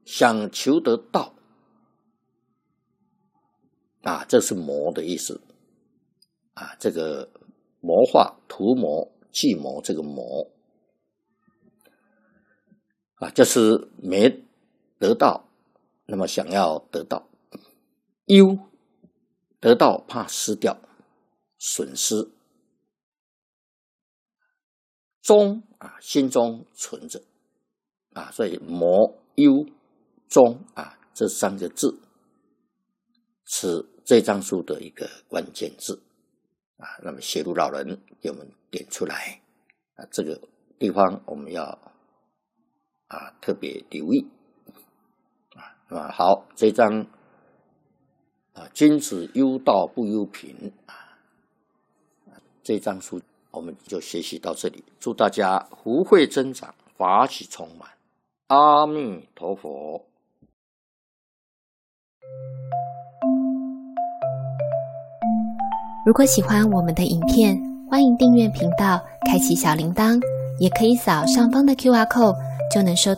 想求得道啊，这是魔的意思啊，这个魔化、图谋、计谋，这个谋啊，就是没得到，那么想要得到。忧，得到怕失掉，损失。中啊，心中存着啊，所以魔、忧、中啊，这三个字是这张书的一个关键字啊。那么写如老人给我们点出来啊，这个地方我们要啊特别留意啊。那么好，这张啊，君子忧道不忧贫啊，这张书我们就学习到这里。祝大家福慧增长，法喜充满。阿弥陀佛。 如果喜欢我们的影片，欢迎订阅频道，开启小铃铛，也可以扫上方的 QR code，就能收